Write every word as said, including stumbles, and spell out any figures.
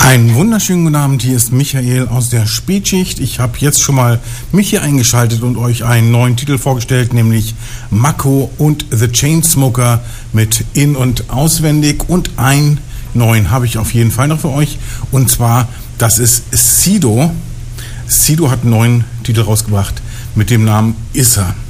Einen wunderschönen guten Abend, hier ist Michael aus der Spätschicht. Ich habe jetzt schon mal mich hier eingeschaltet und euch einen neuen Titel vorgestellt, nämlich Mako und The Chainsmoker mit In- und Auswendig. Und einen neuen habe ich auf jeden Fall noch für euch, und zwar, das ist Sido. Sido hat einen neuen Titel rausgebracht mit dem Namen Issa.